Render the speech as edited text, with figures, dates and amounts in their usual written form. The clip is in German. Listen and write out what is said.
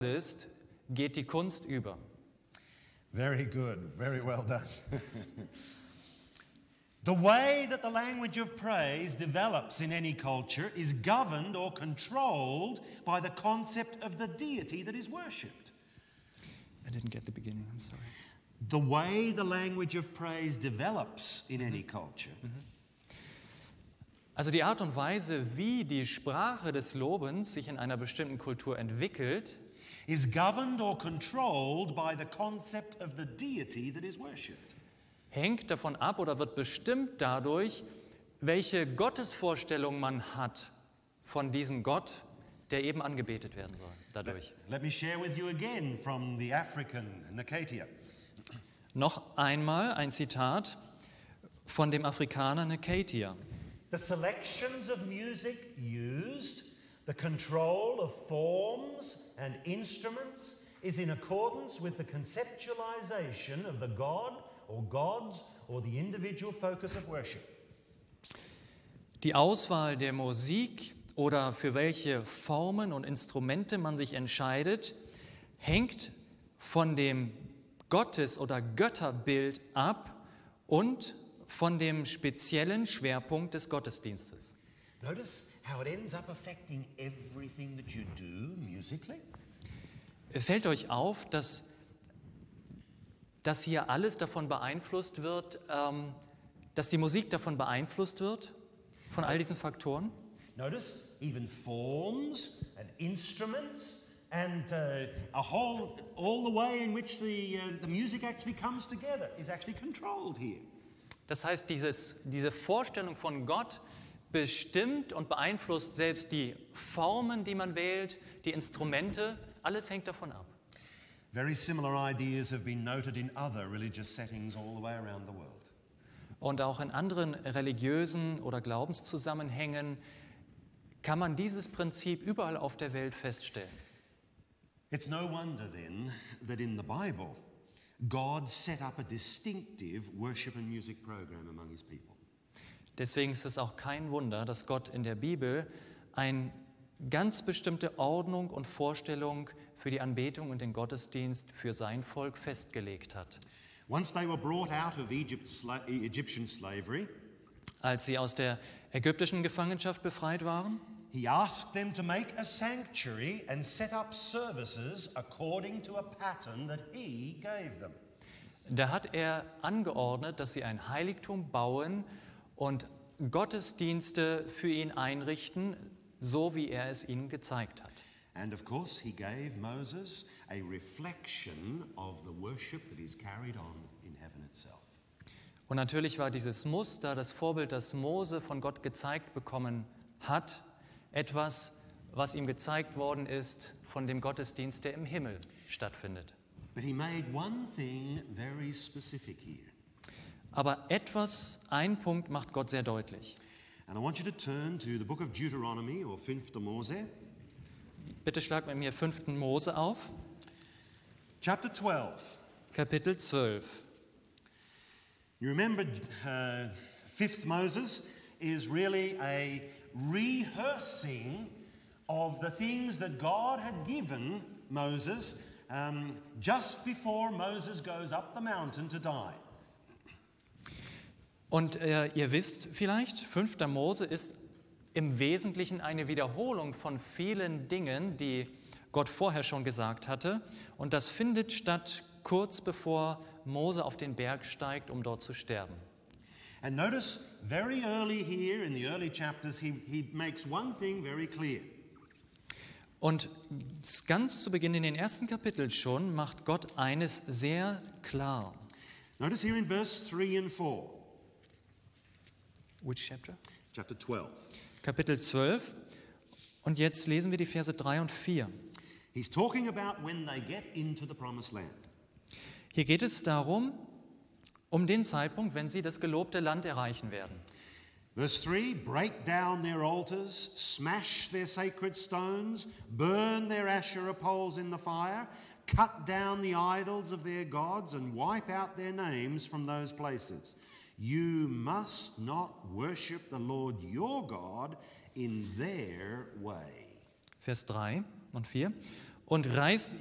ist, geht die Kunst über. Very good, very well done. The way that the language of praise develops in any culture is governed or controlled by the concept of the deity that is worshipped. I didn't get the beginning, I'm sorry. The way the language of praise develops in any culture. Also die Art und Weise, wie die Sprache des Lobens sich in einer bestimmten Kultur entwickelt, is governed or controlled by the concept of the deity that is worshipped. hängt davon ab oder wird bestimmt dadurch, welche Gottesvorstellung man hat von diesem Gott, der eben angebetet werden soll. Dadurch. Let me share with you again from the African Nakatia. Noch einmal ein Zitat von dem Afrikaner Nakatia. The selections of music used, the control of forms and instruments is in accordance with the conceptualization of the God or gods or the individual focus of worship. Die Auswahl der Musik oder für welche Formen und Instrumente man sich entscheidet, hängt von dem Gottes- oder Götterbild ab und von dem speziellen Schwerpunkt des Gottesdienstes. Notice how it ends up affecting everything that you do musically. Fällt euch auf, dass hier alles davon beeinflusst wird, dass die Musik davon beeinflusst wird, von all diesen Faktoren? Notice even forms and instruments and all the way in which the music actually comes together is actually controlled here. Das heißt, diese Vorstellung von Gott bestimmt und beeinflusst selbst die Formen, die man wählt, die Instrumente, alles hängt davon ab. Very similar ideas have been noted in other religious settings all the way around the world. Und auch in anderen religiösen oder Glaubenszusammenhängen kann man dieses Prinzip überall auf der Welt feststellen. It's no wonder then that in the Bible God set up a distinctive worship and music program among his people. Deswegen ist es auch kein Wunder, dass Gott in der Bibel eine ganz bestimmte Ordnung und Vorstellung für die Anbetung und den Gottesdienst für sein Volk festgelegt hat. Once they were brought out of Egyptian slavery, als sie aus der ägyptischen Gefangenschaft befreit waren, he asked them to make a sanctuary and set up services according to a pattern that he gave them. Da hat er angeordnet, dass sie ein Heiligtum bauen und Gottesdienste für ihn einrichten, so wie er es ihnen gezeigt hat. And of course, he gave Moses a reflection of the worship that is carried on in heaven itself. Und natürlich war dieses Muster, das Vorbild, das Mose von Gott gezeigt bekommen hat, etwas, was ihm gezeigt worden ist von dem Gottesdienst, der im Himmel stattfindet. But he made one thing very specific here. Aber ein Punkt macht Gott sehr deutlich. And I want you to turn to the book of Deuteronomy or 5 Mose. Bitte schlag mit mir 5. Mose auf. Chapter 12. Kapitel 12. You remember 5th Moses is really a rehearsing of the things that God had given Moses just before Moses goes up the mountain to die. Und ihr wisst vielleicht, 5. Mose ist im Wesentlichen eine Wiederholung von vielen Dingen, die Gott vorher schon gesagt hatte. Und das findet statt kurz bevor Mose auf den Berg steigt, um dort zu sterben. And notice very early here in the early chapters he makes one thing very clear. Und ganz zu Beginn in den ersten Kapiteln schon macht Gott eines sehr klar. Notice here in verse 3 and 4. Which chapter? Chapter 12. Kapitel 12. Und jetzt lesen wir die Verse 3 und 4. He's talking about when they get into the promised land. Hier geht es darum, um den Zeitpunkt, wenn sie das gelobte Land erreichen werden. Verse 3, break down their altars, smash their sacred stones, burn their Asherah poles in the fire, cut down the idols of their gods and wipe out their names from those places. You must not worship the Lord your God in their way. Vers 3 und 4. und reißt